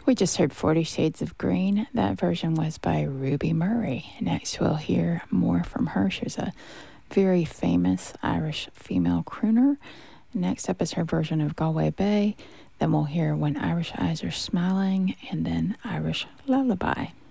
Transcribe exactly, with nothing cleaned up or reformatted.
We just heard Forty Shades of Green. That version was by Ruby Murray. Next, we'll hear more from her. She was a very famous Irish female crooner. Next up is her version of Galway Bay. Then we'll hear When Irish Eyes Are Smiling, and then Irish Lullaby.